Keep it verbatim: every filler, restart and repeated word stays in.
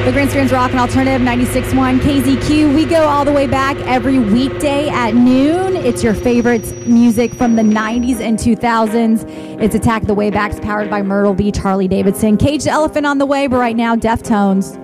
The Grandstands Rock and Alternative ninety-six point one K Z Q. We go all the way back every weekday at noon. It's your favorite music from the nineties and two thousands. It's Attack the Waybacks, powered by Myrtle Beach Harley Davidson. Cage the Elephant on the way, but right now, Deftones.